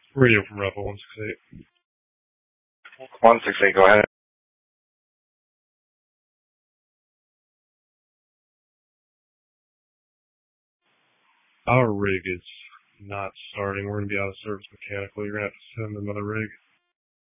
Radio from Rebel 168. 168, go ahead. Our rig is not starting. We're going to be out of service mechanically. You're going to have to send another rig.